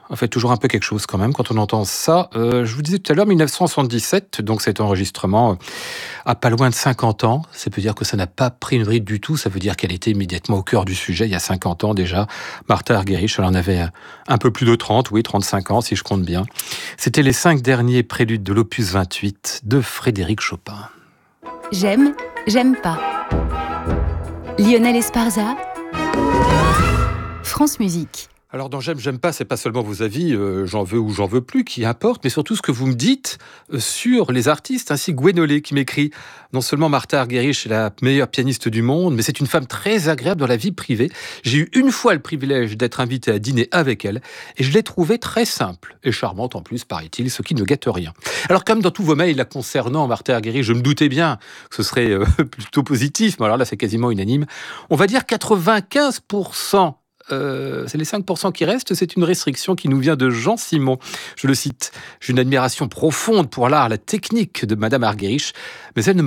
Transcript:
En fait, toujours un peu quelque chose quand même quand on entend ça. Je vous disais tout à l'heure 1977, donc cet enregistrement a pas loin de 50 ans. Ça veut dire que ça n'a pas pris une bride du tout. Ça veut dire qu'elle était immédiatement au cœur du sujet il y a 50 ans déjà. Martha Argerich, elle en avait un peu plus de 30, oui, 35 ans si je compte bien. C'était les 5 derniers préludes de l'opus 28 de Frédéric Chopin. J'aime, j'aime pas. Lionel Esparza, France Musique. Alors dans j'aime pas, c'est pas seulement vos avis, j'en veux ou j'en veux plus qui importe, mais surtout ce que vous me dites sur les artistes, ainsi Gwenolé qui m'écrit « Non seulement Martha Argerich est la meilleure pianiste du monde, mais c'est une femme très agréable dans la vie privée. J'ai eu une fois le privilège d'être invité à dîner avec elle, et je l'ai trouvée très simple et charmante en plus, paraît-il, ce qui ne gâte rien. » Alors comme dans tous vos mails la concernant Martha Argerich, je me doutais bien que ce serait plutôt positif, mais alors là c'est quasiment unanime. On va dire 95%. C'est les 5% qui restent, c'est une restriction qui nous vient de Jean Simon. Je le cite. « J'ai une admiration profonde pour l'art, la technique de Madame Argerich, mais elle ne